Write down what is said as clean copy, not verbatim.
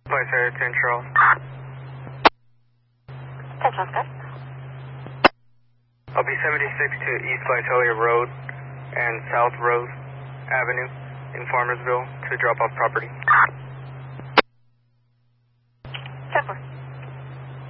Place area 10 Charles. 10 Charles, good. I'll be 76 to East Visalia Road and South Rose Avenue in Farmersville to drop off property.